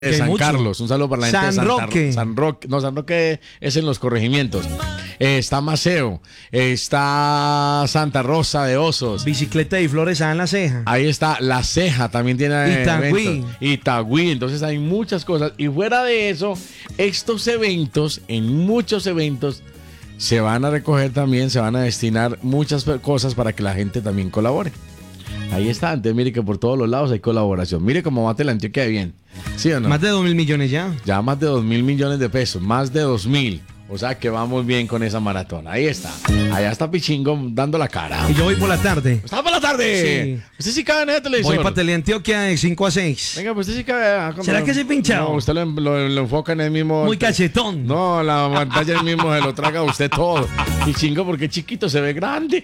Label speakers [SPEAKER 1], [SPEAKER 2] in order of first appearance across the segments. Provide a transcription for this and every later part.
[SPEAKER 1] de San Carlos, un saludo para la gente de
[SPEAKER 2] San Roque.
[SPEAKER 1] San Roque. No, San Roque es en los corregimientos. Está Maceo, está Santa Rosa de Osos.
[SPEAKER 2] Bicicleta y flores en la ceja.
[SPEAKER 1] Ahí está La Ceja, también tiene
[SPEAKER 2] Itagüí.
[SPEAKER 1] eventos. Itagüí, entonces hay muchas cosas. Y fuera de eso, estos eventos, en muchos eventos, se van a recoger también, se van a destinar muchas cosas para que la gente también colabore. Ahí está, entonces mire que por todos los lados hay colaboración. Mire cómo bate la Antioquia de bien. ¿Sí o no?
[SPEAKER 2] Más de 2.000 millones ya.
[SPEAKER 1] Ya más de 2.000 millones de pesos, más de 2.000. O sea que vamos bien con esa maratón. Ahí está. Allá está Pichingo dando la cara.
[SPEAKER 2] Y yo voy por la tarde.
[SPEAKER 1] ¿Está por la tarde?
[SPEAKER 2] Sí.
[SPEAKER 1] Usted sí cabe en ese televisor.
[SPEAKER 2] Voy para Teleantioquia de 5 a 6.
[SPEAKER 1] Venga, pues usted sí cabe.
[SPEAKER 2] ¿Será que sí pinchado?
[SPEAKER 1] No, usted lo enfoca en el mismo.
[SPEAKER 2] Muy cachetón.
[SPEAKER 1] No, la pantalla el mismo se lo traga usted todo. Pichingo porque es chiquito, se ve grande.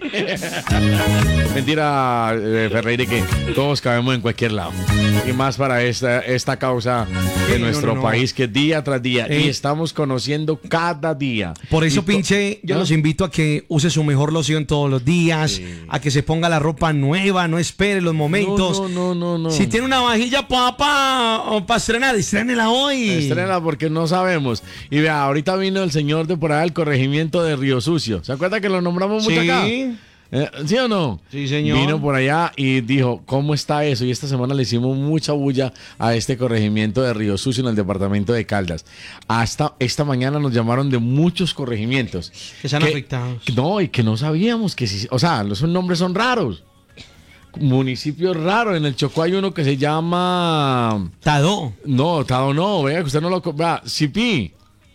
[SPEAKER 1] Mentira, Ferreira, que todos cabemos en cualquier lado. Y más para esta causa de nuestro país, que día tras día. Y estamos conociendo cada día.
[SPEAKER 2] Por eso, pinche, yo los invito a que use su mejor loción todos los días, a que se ponga la ropa nueva, no espere los momentos.
[SPEAKER 1] No.
[SPEAKER 2] Si tiene una vajilla para estrenar, estrénela hoy.
[SPEAKER 1] Estrénela porque no sabemos. Y vea, ahorita vino el señor de por allá del corregimiento de Río Sucio. ¿Se acuerda que lo nombramos mucho acá? ¿Sí o no?
[SPEAKER 2] Sí, señor.
[SPEAKER 1] Vino por allá y dijo, ¿cómo está eso? Y esta semana le hicimos mucha bulla a este corregimiento de Río Sucio en el departamento de Caldas. Hasta esta mañana nos llamaron de muchos corregimientos.
[SPEAKER 2] Que se han afectado.
[SPEAKER 1] No, y que no sabíamos que sí. O sea, los nombres son raros. Municipios raros. En el Chocó hay uno que se llama...
[SPEAKER 2] Tadó.
[SPEAKER 1] No, Tadó no. Vea que usted no lo... Vea, Sipí.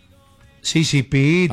[SPEAKER 2] Sí,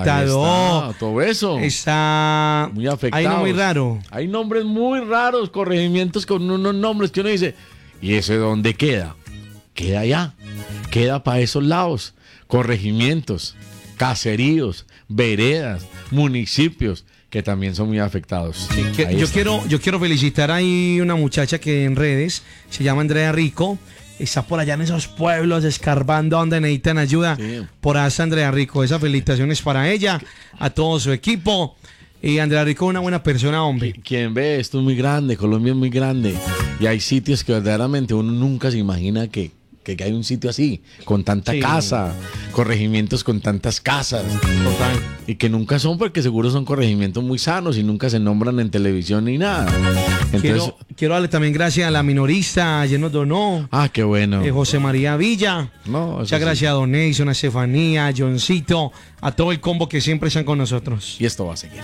[SPEAKER 2] Tadó.
[SPEAKER 1] Todo eso.
[SPEAKER 2] Está
[SPEAKER 1] muy afectado.
[SPEAKER 2] Hay uno muy raro.
[SPEAKER 1] Hay nombres muy raros, corregimientos con unos nombres que uno dice, ¿y ese dónde queda? Queda allá. Queda para esos lados. Corregimientos, caseríos, veredas, municipios que también son muy afectados.
[SPEAKER 2] Sí, yo quiero felicitar ahí una muchacha que en redes se llama Andrea Rico. Está por allá en esos pueblos escarbando donde necesitan ayuda. Sí. Por ahí está Andrea Rico. Esa felicitación es para ella, a todo su equipo. Y Andrea Rico es una buena persona, hombre.
[SPEAKER 1] Quien ve, esto es muy grande, Colombia es muy grande. Y hay sitios que verdaderamente uno nunca se imagina que hay un sitio así, con tanta casa, corregimientos con tantas casas.
[SPEAKER 2] Total.
[SPEAKER 1] Y que nunca son, porque seguro son corregimientos muy sanos y nunca se nombran en televisión ni nada. Entonces,
[SPEAKER 2] quiero darle también gracias a la minorista, ayer nos donó.
[SPEAKER 1] Ah, qué bueno.
[SPEAKER 2] José María Villa. Muchas gracias a Don Nelson, a Estefanía, a Johncito, a todo el combo que siempre están con nosotros.
[SPEAKER 1] Y esto va a seguir.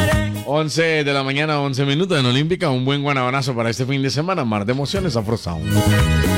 [SPEAKER 1] 11 de la mañana, 11 minutos en Olímpica. Un buen guanabonazo para este fin de semana. Mar de emociones, Afro Sound.